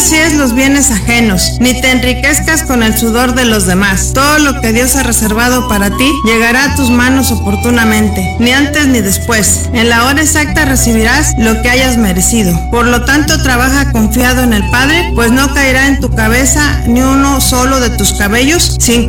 desíes los bienes ajenos, ni te enriquezcas con el sudor de los demás. Todo lo que Dios ha reservado para ti llegará a tus manos oportunamente, ni antes ni después. En la hora exacta recibirás lo que hayas merecido. Por lo tanto, trabaja confiado en el Padre, pues no caerá en tu cabeza ni uno solo de tus cabellos sin